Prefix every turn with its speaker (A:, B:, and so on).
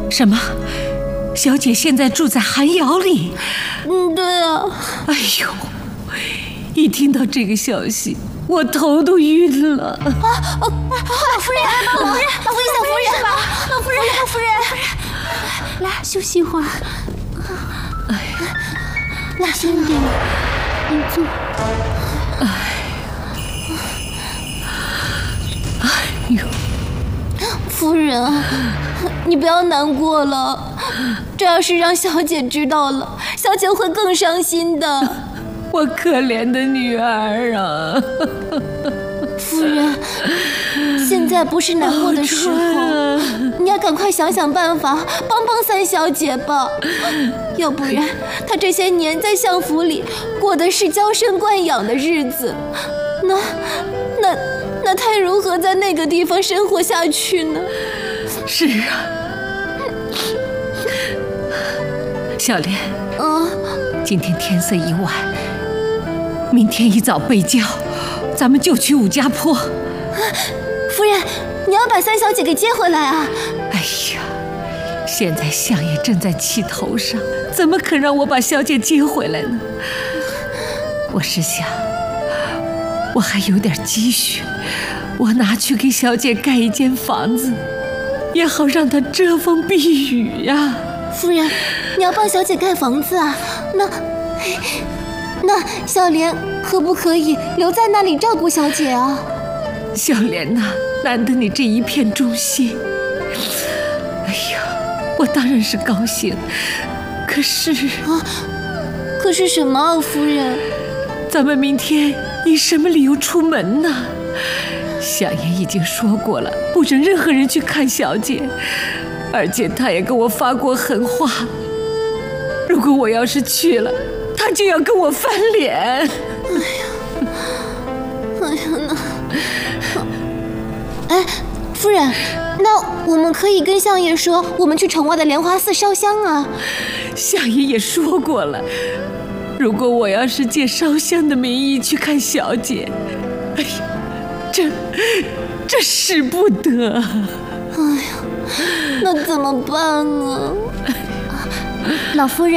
A: 什么？小姐现在住在寒窑里？
B: 对啊。
A: 哎呦，一听到这个消息，我头都晕了。
B: 老夫人，老夫人，老夫人是吧？老夫人，老夫人，来休息一会儿。来，轻一点，您坐。
A: 哎呦，
B: 夫人，你不要难过了。这要是让小姐知道了，小姐会更伤心的。
A: 我可怜的女儿啊！
B: 夫人，现在不是难过的时候，你要赶快想想办法帮帮三小姐吧。要不然，她这些年在相府里过的是娇生惯养的日子，那她如何在那个地方生活下去呢？
A: 是啊，小莲，今天天色已晚，明天一早备轿，咱们就去武家坡。
B: 夫人，你要把三小姐给接回来啊！
A: 哎呀，现在相爷正在气头上，怎么肯让我把小姐接回来呢？我是想，我还有点积蓄，我拿去给小姐盖一间房子，也好让她遮风避雨呀。
B: 夫人，你要帮小姐盖房子啊？那小莲可不可以留在那里照顾小姐啊？
A: 小莲呐，难得你这一片忠心。哎呀，我当然是高兴，可是
B: 可是什么啊，夫人？
A: 咱们明天以什么理由出门呢？相爷已经说过了，不准任何人去看小姐，而且他也跟我发过狠话，如果我要是去了，他就要跟我翻脸。
B: 夫人，那我们可以跟相爷说，我们去城外的莲花寺烧香啊。
A: 相爷也说过了，如果我要是借烧香的名义去看小姐，哎呀，这使不得。
B: 哎呀，那怎么办啊？老夫人。